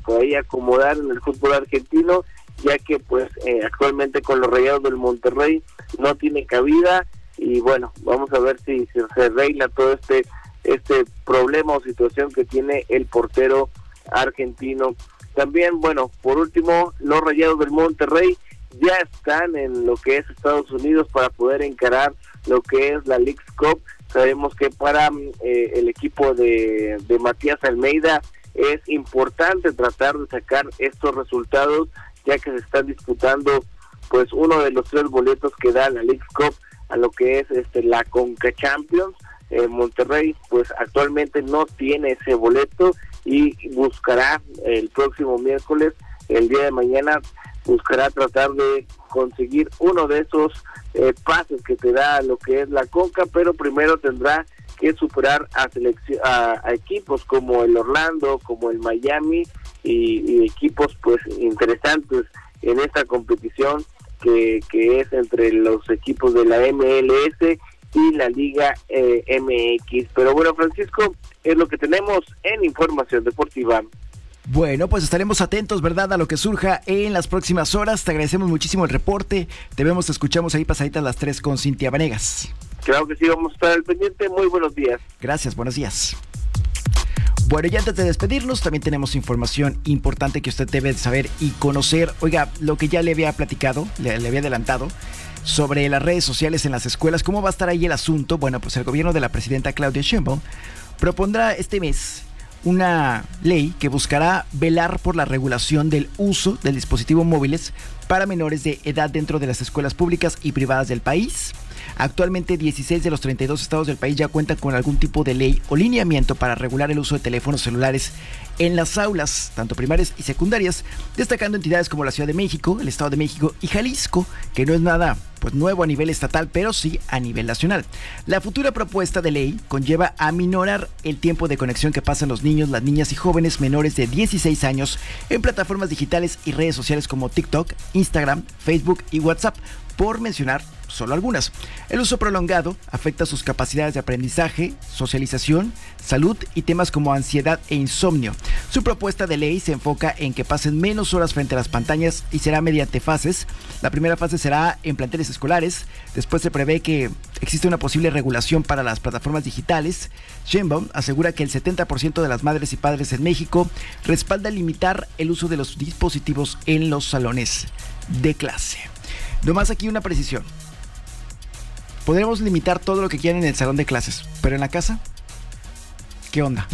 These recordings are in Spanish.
por ahí acomodar en el fútbol argentino, ya que pues actualmente con los Rayados del Monterrey no tiene cabida, y bueno, vamos a ver si se arregla todo este problema o situación que tiene el portero argentino. También, bueno, por último, los Rayados del Monterrey ya están en lo que es Estados Unidos para poder encarar lo que es la Leagues Cup. Sabemos que para el equipo de Matías Almeida es importante tratar de sacar estos resultados, ya que se están disputando pues uno de los 3 boletos que da la Leagues Cup a lo que es la Conca Champions. Monterrey pues actualmente no tiene ese boleto y buscará el próximo miércoles, el día de mañana, buscará tratar de conseguir uno de esos pases que te da lo que es la Conca, pero primero tendrá que superar a equipos como el Orlando, como el Miami y equipos pues interesantes en esta competición que es entre los equipos de la MLS y la Liga MX. Pero bueno, Francisco, es lo que tenemos en Información Deportiva. Bueno, pues estaremos atentos, ¿verdad?, a lo que surja en las próximas horas. Te agradecemos muchísimo el reporte. Te vemos, te escuchamos ahí pasaditas las 3 con Cintia Vanegas. Claro que sí, vamos a estar al pendiente. Muy buenos días. Gracias, buenos días. Bueno, y antes de despedirnos, también tenemos información importante que usted debe saber y conocer. Oiga, lo que ya le había platicado, le había adelantado, sobre las redes sociales en las escuelas. ¿Cómo va a estar ahí el asunto? Bueno, pues el gobierno de la presidenta Claudia Sheinbaum propondrá este mes una ley que buscará velar por la regulación del uso de dispositivos móviles para menores de edad dentro de las escuelas públicas y privadas del país. Actualmente 16 de los 32 estados del país ya cuentan con algún tipo de ley o lineamiento para regular el uso de teléfonos celulares en las aulas, tanto primarias y secundarias, destacando entidades como la Ciudad de México, el Estado de México y Jalisco, que no es nada pues nuevo a nivel estatal, pero sí a nivel nacional. La futura propuesta de ley conlleva a minorar el tiempo de conexión que pasan los niños, las niñas y jóvenes menores de 16 años en plataformas digitales y redes sociales como TikTok, Instagram, Facebook y WhatsApp, por mencionar solo algunas. El uso prolongado afecta sus capacidades de aprendizaje, socialización, salud y temas como ansiedad e insomnio. Su propuesta de ley se enfoca en que pasen menos horas frente a las pantallas y será mediante fases. La primera fase será en planteles escolares. Después se prevé que existe una posible regulación para las plataformas digitales. Sheinbaum asegura que el 70% de las madres y padres en México respalda limitar el uso de los dispositivos en los salones de clase. Nomás aquí una precisión. Podremos limitar todo lo que quieran en el salón de clases, pero en la casa, ¿qué onda?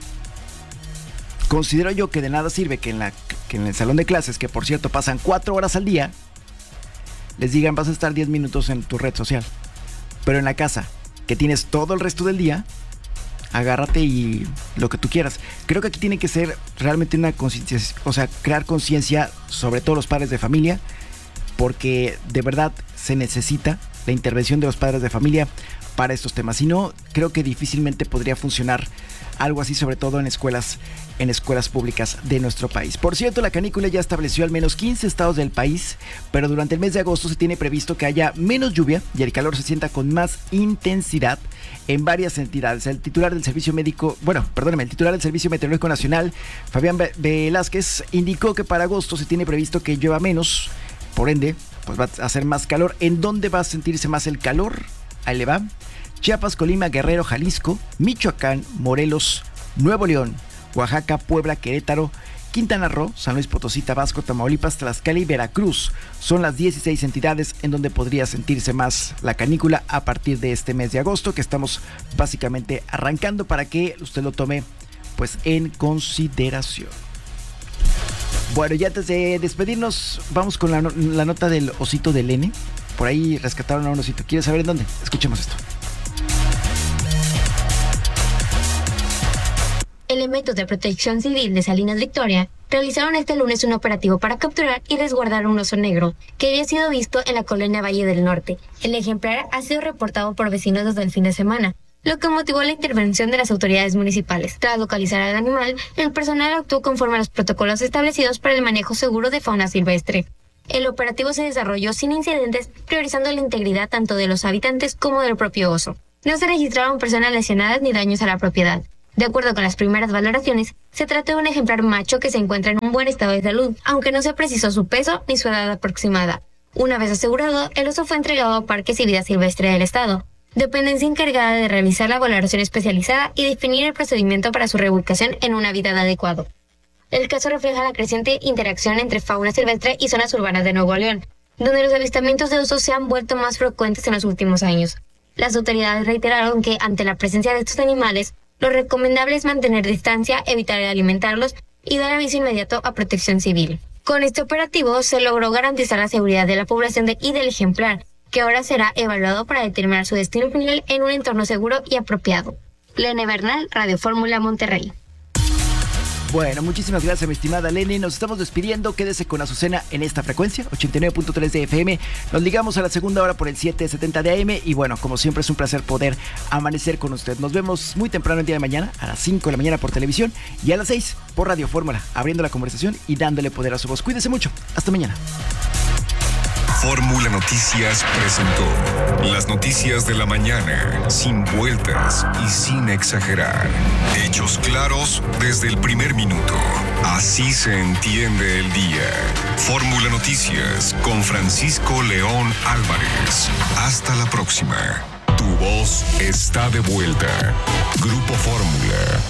Considero yo que de nada sirve que en el salón de clases, que por cierto pasan 4 horas al día, les digan vas a estar 10 minutos en tu red social. Pero en la casa, que tienes todo el resto del día, agárrate y lo que tú quieras. Creo que aquí tiene que ser realmente una conciencia, o sea, crear conciencia sobre todo los padres de familia, porque de verdad se necesita la intervención de los padres de familia para estos temas. Si no, creo que difícilmente podría funcionar algo así, sobre todo en escuelas públicas de nuestro país. Por cierto, la canícula ya estableció al menos 15 estados del país, pero durante el mes de agosto se tiene previsto que haya menos lluvia y el calor se sienta con más intensidad en varias entidades. El titular del Servicio Meteorológico Nacional, Fabián Velázquez, indicó que para agosto se tiene previsto que llueva menos, por ende, pues va a hacer más calor. ¿En dónde va a sentirse más el calor? Ahí le va. Chiapas, Colima, Guerrero, Jalisco, Michoacán, Morelos, Nuevo León, Oaxaca, Puebla, Querétaro, Quintana Roo, San Luis Potosí, Tabasco, Tamaulipas, Tlaxcala y Veracruz. Son las 16 entidades en donde podría sentirse más la canícula a partir de este mes de agosto, que estamos básicamente arrancando, para que usted lo tome pues en consideración. Bueno, y antes de despedirnos, vamos con la nota del osito del N. Por ahí rescataron a un osito. ¿Quieres saber en dónde? Escuchemos esto. Elementos de Protección Civil de Salinas Victoria realizaron este lunes un operativo para capturar y resguardar un oso negro que había sido visto en la colonia Valle del Norte. El ejemplar ha sido reportado por vecinos desde el fin de semana, lo que motivó la intervención de las autoridades municipales. Tras localizar al animal, el personal actuó conforme a los protocolos establecidos para el manejo seguro de fauna silvestre. El operativo se desarrolló sin incidentes, priorizando la integridad tanto de los habitantes como del propio oso. No se registraron personas lesionadas ni daños a la propiedad. De acuerdo con las primeras valoraciones, se trata de un ejemplar macho que se encuentra en un buen estado de salud, aunque no se precisó su peso ni su edad aproximada. Una vez asegurado, el oso fue entregado a Parques y Vida Silvestre del Estado, dependencia encargada de realizar la valoración especializada y definir el procedimiento para su reubicación en un hábitat adecuado. El caso refleja la creciente interacción entre fauna silvestre y zonas urbanas de Nuevo León, donde los avistamientos de osos se han vuelto más frecuentes en los últimos años. Las autoridades reiteraron que, ante la presencia de estos animales, lo recomendable es mantener distancia, evitar alimentarlos y dar aviso inmediato a Protección Civil. Con este operativo se logró garantizar la seguridad de la población y del ejemplar, que ahora será evaluado para determinar su destino final en un entorno seguro y apropiado. Lene Bernal, Radio Fórmula, Monterrey. Bueno, muchísimas gracias, mi estimada Lene. Nos estamos despidiendo. Quédese con Azucena en esta frecuencia, 89.3 de FM. Nos ligamos a la segunda hora por el 770 de AM. Y bueno, como siempre, es un placer poder amanecer con usted. Nos vemos muy temprano el día de mañana, a las 5 de la mañana por televisión y a las 6 por Radio Fórmula, abriendo la conversación y dándole poder a su voz. Cuídese mucho. Hasta mañana. Fórmula Noticias presentó las noticias de la mañana, sin vueltas y sin exagerar. Hechos claros desde el primer minuto. Así se entiende el día. Fórmula Noticias con Francisco León Álvarez. Hasta la próxima. Tu voz está de vuelta. Grupo Fórmula.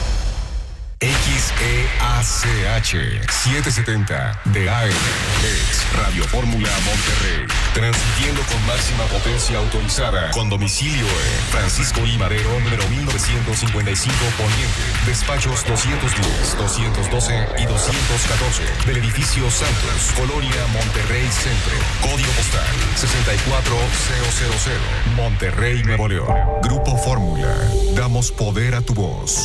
XEACH 770 de AM es Radio Fórmula Monterrey, transmitiendo con máxima potencia autorizada, con domicilio en Francisco I. Madero, número 1955 Poniente, despachos 210, 212 y 214 del edificio Santos, Colonia Monterrey Centro, código postal 64000, Monterrey, Nuevo León. Grupo Fórmula, damos poder a tu voz.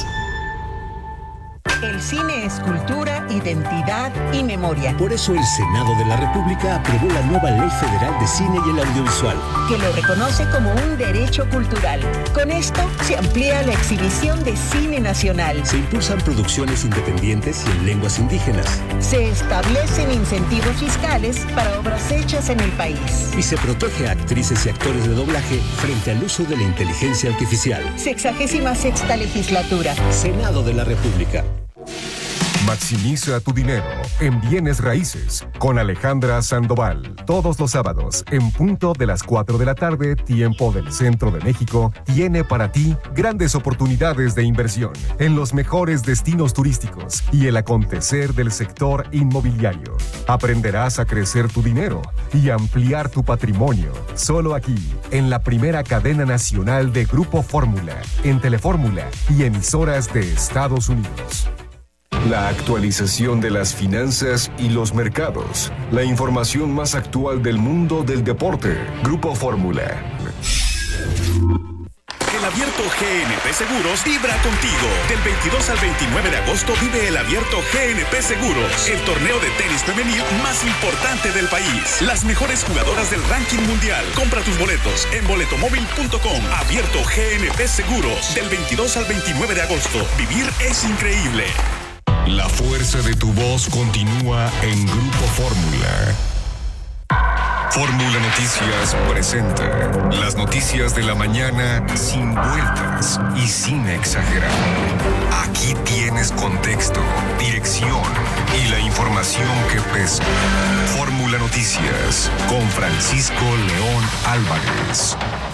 El cine es cultura, identidad y memoria. Por eso el Senado de la República aprobó la nueva Ley Federal de Cine y el Audiovisual, que lo reconoce como un derecho cultural. Con esto se amplía la exhibición de cine nacional. Se impulsan producciones independientes y en lenguas indígenas. Se establecen incentivos fiscales para obras hechas en el país. Y se protege a actrices y actores de doblaje frente al uso de la inteligencia artificial. 66ª legislatura. Senado de la República. Maximiza tu dinero en bienes raíces con Alejandra Sandoval. Todos los sábados, en punto de las 4 de la tarde, tiempo del Centro de México, tiene para ti grandes oportunidades de inversión en los mejores destinos turísticos y el acontecer del sector inmobiliario. Aprenderás a crecer tu dinero y ampliar tu patrimonio. Solo aquí, en la primera cadena nacional de Grupo Fórmula, en Telefórmula y emisoras de Estados Unidos. La actualización de las finanzas y los mercados. La información más actual del mundo del deporte. Grupo Fórmula. El Abierto GNP Seguros vibra contigo. Del 22 al 29 de agosto vive el Abierto GNP Seguros, el torneo de tenis femenil más importante del país. Las mejores jugadoras del ranking mundial. Compra tus boletos en boletomóvil.com. Abierto GNP Seguros. Del 22 al 29 de agosto. Vivir es increíble. La fuerza de tu voz continúa en Grupo Fórmula. Fórmula Noticias presenta las noticias de la mañana sin vueltas y sin exagerar. Aquí tienes contexto, dirección y la información que pesa. Fórmula Noticias con Francisco León Álvarez.